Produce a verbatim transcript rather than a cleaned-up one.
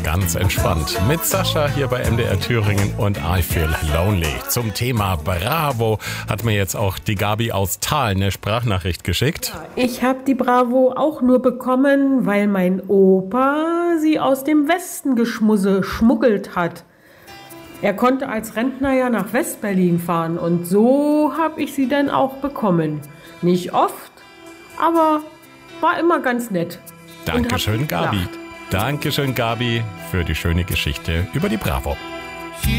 ganz entspannt. Mit Sascha hier bei M D R Thüringen und I Feel Lonely. Zum Thema Bravo hat mir jetzt auch die Gabi aus Thal eine Sprachnachricht geschickt. Ich habe die Bravo auch nur bekommen, weil mein Opa sie aus dem Westen geschmusse, schmuggelt hat. Er konnte als Rentner ja nach Westberlin fahren und so habe ich sie dann auch bekommen. Nicht oft, aber war immer ganz nett. Dankeschön, Gabi. Dankeschön, Gabi, für die schöne Geschichte über die Bravo.